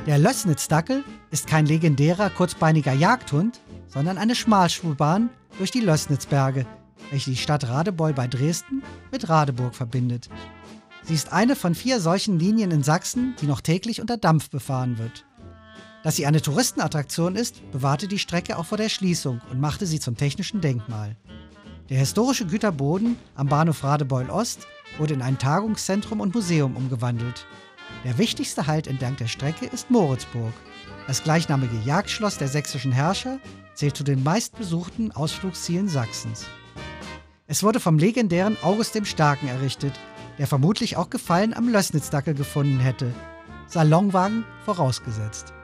Der Lößnitz-Dackel ist kein legendärer, kurzbeiniger Jagdhund, sondern eine Schmalspurbahn durch die Lößnitzberge, welche die Stadt Radebeul bei Dresden mit Radeburg verbindet. Sie ist eine von 4 solchen Linien in Sachsen, die noch täglich unter Dampf befahren wird. Dass sie eine Touristenattraktion ist, bewahrte die Strecke auch vor der Schließung und machte sie zum technischen Denkmal. Der historische Güterboden am Bahnhof Radebeul Ost wurde in ein Tagungszentrum und Museum umgewandelt. Der wichtigste Halt entlang der Strecke ist Moritzburg. Das gleichnamige Jagdschloss der sächsischen Herrscher zählt zu den meistbesuchten Ausflugszielen Sachsens. Es wurde vom legendären August dem Starken errichtet, der vermutlich auch Gefallen am Lößnitzdackel gefunden hätte. Salonwagen vorausgesetzt.